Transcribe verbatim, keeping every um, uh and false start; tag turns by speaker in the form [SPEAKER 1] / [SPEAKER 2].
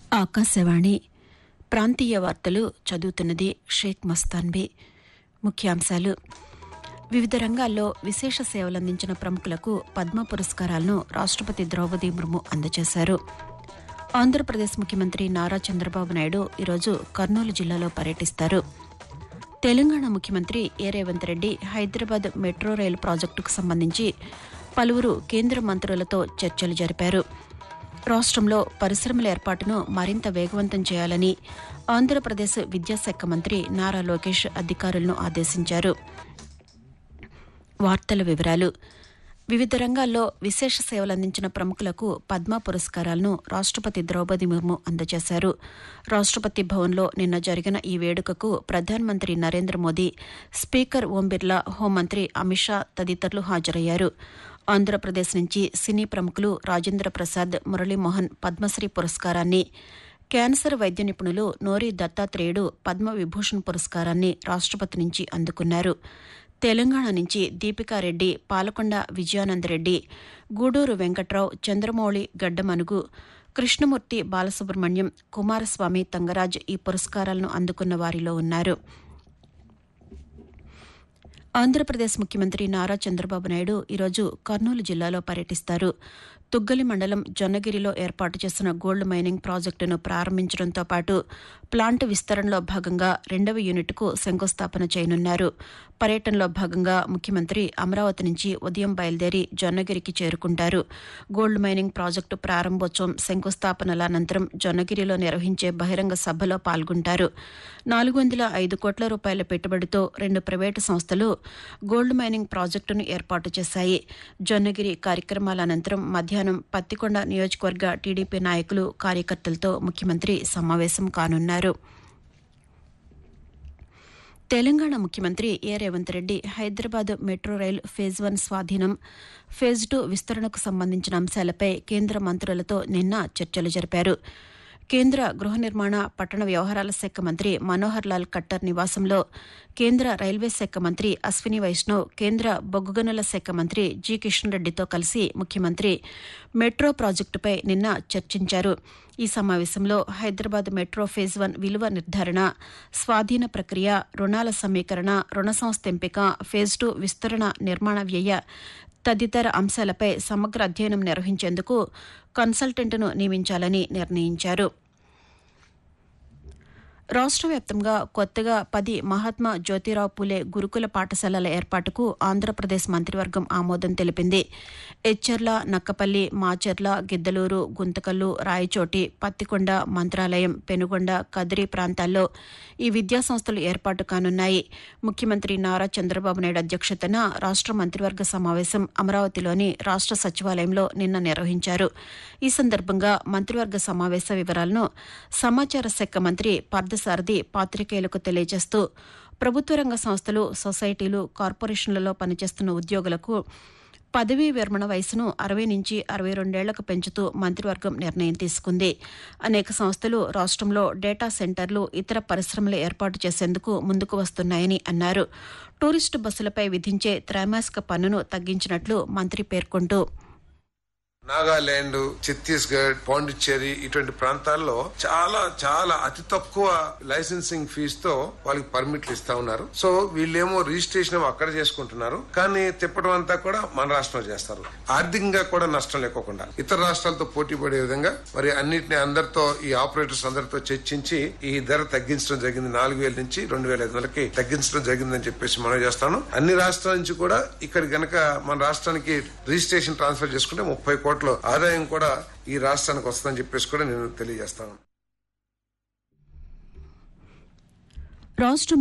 [SPEAKER 1] ఆకాశవాణి ప్రాంతీయ వార్తలు చదువుతున్నది షేక్ మస్తాన్బీ. ముఖ్యాంశాలు: వివిధ రంగాల్లో విశేష సేవలందించిన ప్రముఖులకు పద్మ పురస్కారాలను రాష్టపతి ద్రౌపది ముర్ము అందజేశారు. ఆంధ్రప్రదేశ్ ముఖ్యమంత్రి నారా చంద్రబాబు నాయుడు ఈరోజు కర్నూలు జిల్లాలో పర్యటిస్తారు. తెలంగాణ ముఖ్యమంత్రి ఏ రేవంత్ రెడ్డి హైదరాబాద్ మెట్రో రైలు ప్రాజెక్టుకు సంబంధించి పలువురు కేంద్ర మంత్రులతో చర్చలు జరిపారు. రాష్టంలో పరిశ్రమల ఏర్పాటును మరింత వేగవంతం చేయాలని ఆంధ్రప్రదేశ్ విద్యాశాఖ మంత్రి నారా లోకేష్ అధికారులను ఆదేశించారు. వార్తల వివరాలు: వివిధ రంగాల్లో విశేష సేవలందించిన ప్రముఖులకు పద్మ పురస్కారాలను రాష్టపతి ద్రౌపది ముర్ము అందజేశారు. రాష్టపతి భవన్లో నిన్న జరిగిన ఈ వేడుకకు ప్రధానమంత్రి నరేంద్ర మోదీ, స్పీకర్ ఓం బిర్లా, హోంమంత్రి అమిత్ షా తదితరులు హాజరయ్యారు. ఆంధ్రప్రదేశ్ నుంచి సినీ ప్రముఖులు రాజేంద్ర ప్రసాద్, మురళీమోహన్ పద్మశ్రీ పురస్కారాన్ని, క్యాన్సర్ వైద్య నిపుణులు నోరి దత్తాత్రేయుడు పద్మ విభూషణ్ పురస్కారాన్ని రాష్టపతి నుంచి అందుకున్నారు. తెలంగాణ నుంచి దీపికారెడ్డి, పాలకొండ విజయానందరెడ్డి, గూడూరు వెంకట్రావు, చంద్రమౌళి గడ్డమనుగు, కృష్ణమూర్తి బాలసుబ్రహ్మణ్యం, కుమారస్వామి తంగరాజ్ ఈ పురస్కారాలను అందుకున్న వారిలో ఉన్నారు. ఆంధ్రప్రదేశ్ ముఖ్యమంత్రి నారా చంద్రబాబు నాయుడు ఈరోజు కర్నూలు జిల్లాలో పర్యటిస్తారు. తుగ్గలి మండలం జొన్నగిరిలో ఏర్పాటు చేసిన గోల్డ్ మైనింగ్ ప్రాజెక్టును ప్రారంభించడంతో పాటు ప్లాంట్ విస్తరణలో భాగంగా రెండవ యూనిట్కు శంకుస్థాపన చేయనున్నారు. పర్యటనలో భాగంగా ముఖ్యమంత్రి అమరావతి నుంచి ఉదయం బయలుదేరి జొన్నగిరికి చేరుకుంటారు. గోల్డ్ మైనింగ్ ప్రాజెక్టు ప్రారంభోత్సవం, శంకుస్థాపనల అనంతరం జొన్నగిరిలో నిర్వహించే బహిరంగ సభలో పాల్గొంటారు. నాలుగు వందల ఐదు కోట్ల రూపాయల పెట్టుబడితో రెండు ప్రైవేటు సంస్థలు గోల్డ్ మైనింగ్ ప్రాజెక్టును ఏర్పాటు చేశాయి. జొన్నగిరి కార్యక్రమాల అనంతరం మధ్యాహ్నం పత్తికొండ నియోజకవర్గ టీడీపీ నాయకులు, కార్యకర్తలతో ముఖ్యమంత్రి సమావేశం కానున్నారు. తెలంగాణ ముఖ్యమంత్రి ఏ రేవంత్ రెడ్డి హైదరాబాద్ మెట్రో రైలు ఫేజ్ వన్ స్వాధీనం, ఫేజ్ టూ విస్తరణకు సంబంధించిన అంశాలపై కేంద్ర మంత్రులతో నిన్న చర్చలు జరిపారు. కేంద్ర గృహ నిర్మాణ, పట్టణ వ్యవహారాల శాఖ మంత్రి మనోహర్ లాల్ ఖట్టర్ నివాసంలో కేంద్ర రైల్వే శాఖ మంత్రి అశ్విని వైష్ణవ్, కేంద్ర బొగ్గు గనుల శాఖ మంత్రి జి కిషన్ రెడ్డితో కలిసి ముఖ్యమంత్రి మెట్రో ప్రాజెక్టుపై నిన్న చర్చించారు. ఈ సమావేశంలో హైదరాబాద్ మెట్రో ఫేజ్ వన్ విలువ నిర్ధారణ, స్వాధీన ప్రక్రియ, రుణాల సమీకరణ, రుణ సంస్థ ఎంపిక, ఫేజ్ టూ విస్తరణ నిర్మాణ వ్యయ తదితర అంశాలపై సమగ్ర అధ్యయనం నిర్వహించేందుకు కన్సల్టెంట్ను నియమించాలని నిర్ణయించారు. రాష్ట్ర వ్యాప్తంగా కొత్తగా పది మహాత్మా జ్యోతిరావు పూలే గురుకుల పాఠశాలల ఏర్పాటుకు ఆంధ్రప్రదేశ్ మంత్రివర్గం ఆమోదం తెలిపింది. ఎచ్చెర్ల, నక్కపల్లి, మాచెర్ల, గిద్దలూరు, గుంతకల్లు, రాయచోటి, పత్తికొండ, మంత్రాలయం, పెనుగొండ, కదిరి ప్రాంతాల్లో ఈ విద్యాసంస్థలు ఏర్పాటు కానున్నాయి. ముఖ్యమంత్రి నారా చంద్రబాబు నాయుడు అధ్యక్షతన రాష్ట్ర మంత్రివర్గ సమావేశం అమరావతిలోని రాష్ట్ర సచివాలయంలో నిన్న నిర్వహించారు. ఈ సందర్భంగా మంత్రివర్గ సమావేశ వివరాలను సమాచార శాఖ మంత్రి పార్థసారథి పాతికేయులకు తెలియజేస్తూ, ప్రభుత్వ రంగ సంస్థలు, సొసైటీలు, కార్పొరేషన్లలో పనిచేస్తున్న ఉద్యోగులకు పదవీ విరమణ వయసును అరవై నుంచి అరవై రెండేళ్లకు పెంచుతూ మంత్రివర్గం నిర్ణయం తీసుకుంది. అనేక సంస్థలు రాష్ట్రంలో డేటా సెంటర్లు, ఇతర పరిశ్రమలు ఏర్పాటు చేసేందుకు ముందుకు వస్తున్నాయని అన్నారు. టూరిస్టు బస్సులపై విధించే త్రైమాసిక పన్నును తగ్గించినట్లు మంత్రి పేర్కొంటూ,
[SPEAKER 2] నాగాలాండ్, ఛత్తీస్గఢ్, పాండిచ్చేరి ఇటువంటి ప్రాంతాల్లో చాలా చాలా అతి తక్కువ లైసెన్సింగ్ ఫీజుతో వాళ్ళకి పర్మిట్లు ఇస్తా ఉన్నారు. సో వీళ్ళేమో రిజిస్ట్రేషన్ అక్కడ చేసుకుంటున్నారు, కానీ తిప్పడం అంతా కూడా మన రాష్ట్రంలో చేస్తారు. ఆర్థికంగా కూడా నష్టం లేకోకుండా ఇతర రాష్ట్రాలతో పోటీ పడే విధంగా మరి అన్నింటినీ అందరితో, ఈ ఆపరేటర్స్ అందరితో చర్చించి ఈ ధర తగ్గించడం జరిగింది. నాలుగు వేల నుంచి రెండు వేల ఐదు వందలకి తగ్గించడం జరిగిందని చెప్పేసి మనం చేస్తాను. అన్ని రాష్ట్రాల నుంచి కూడా ఇక్కడ గనక మన రాష్ట్రానికి రిజిస్ట్రేషన్ ట్రాన్స్ఫర్ చేసుకుంటే ముప్పై కోట్ల ఆదాయం కూడా ఈ రాష్ట్రానికి వస్తుందని చెప్పేసి కూడా నేను తెలియజేస్తాను.
[SPEAKER 1] రాష్ట్ర